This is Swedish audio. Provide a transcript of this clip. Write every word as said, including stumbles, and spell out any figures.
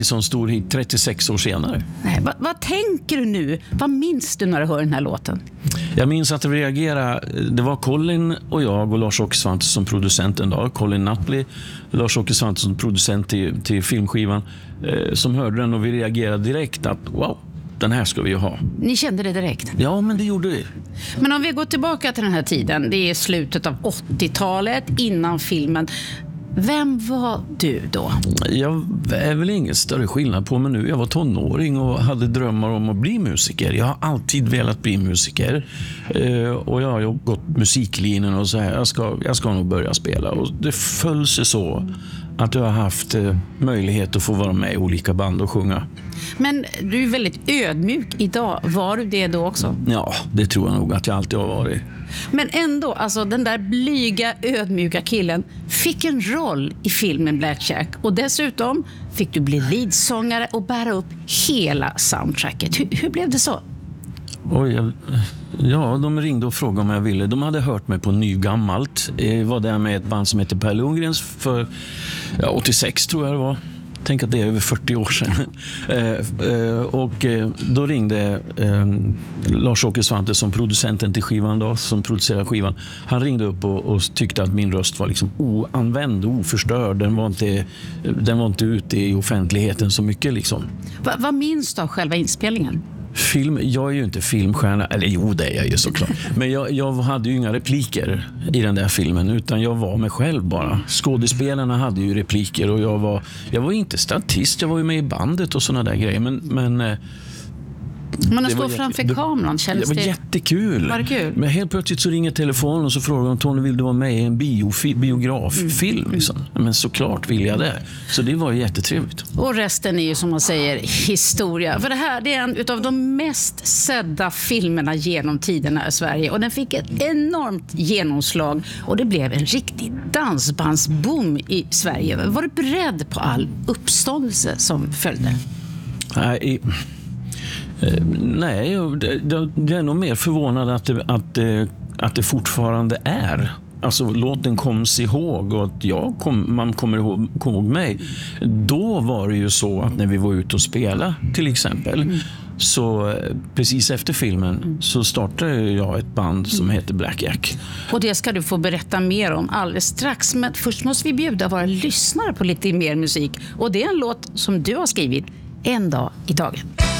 Som stor hit trettiosex år senare. Nej, vad, vad tänker du nu? Vad minns du när du hör den här låten? Jag minns att vi reagerade. Det var Colin och jag och Lars-Åke Svante som producenten då. Colin Nutley, Lars-Åke Svante som producent till, till filmskivan, eh, som hörde den, och vi reagerade direkt att wow, den här ska vi ju ha. Ni kände det direkt? Ja, men det gjorde vi. Men om vi går tillbaka till den här tiden, det är slutet av åttiotalet, innan filmen. Vem var du då? Jag är väl ingen större skillnad på mig nu. Jag var tonåring och hade drömmar om att bli musiker. Jag har alltid velat bli musiker. Eh, och jag har gått musiklinjen och så här. Jag ska, jag ska nog börja spela. Och det föll sig så att jag har haft eh, möjlighet att få vara med i olika band och sjunga. Men du är väldigt ödmjuk idag. Var du det då också? Ja, det tror jag nog att jag alltid har varit. Men ändå, alltså den där blyga, ödmjuka killen fick en roll i filmen Blackjack. Och dessutom fick du bli leadsångare och bära upp hela soundtracket. Hur, hur blev det så? Oj, jag, ja, de ringde och frågade om jag ville. De hade hört mig på Nygammalt. Jag var där med ett band som heter Per Lundgrens för ja, åttiosex tror jag det var. Tänk att det är över fyrtio år sedan. eh, eh, och eh, då ringde eh, Lars-Åke Svante som producenten till skivan då, som producerar skivan. Han ringde upp och, och tyckte att min röst var liksom oanvänd, oförstörd. Den var inte, den var inte ute i offentligheten så mycket liksom. Va, vad minns du av själva inspelningen? Film, jag är ju inte filmstjärna, eller jo det är jag ju såklart. Men jag, jag hade ju inga repliker i den där filmen, utan jag var mig själv bara. Skådespelarna hade ju repliker och jag var, jag var inte statist, jag var ju med i bandet och såna där grejer. Men, men Men att stå framför jätte... kameran kändes det... Det var jättekul. Var det kul? Men helt plötsligt så ringer telefonen och så frågar de: Tony, vill du vara med i en biofi- biograffilm? Mm. Liksom. Men såklart vill jag det. Så det var jättetrevligt. Och resten är ju som man säger historia. För det här det är en av de mest sedda filmerna genom tiderna i Sverige. Och den fick ett enormt genomslag. Och det blev en riktig dansbandsboom i Sverige. Var du beredd på all uppståndelse som följde? Nej, Nej, det, det är nog mer förvånad att det, att, det, att det fortfarande är. Alltså låten koms ihåg och att jag kom, man kommer ihåg, kom ihåg mig. Då var det ju så att när vi var ute och spela till exempel, mm. så precis efter filmen mm. så startade jag ett band som mm. heter Blackjack. Och det ska du få berätta mer om alldeles strax. Men först måste vi bjuda våra lyssnare på lite mer musik. Och det är en låt som du har skrivit, En dag i taget.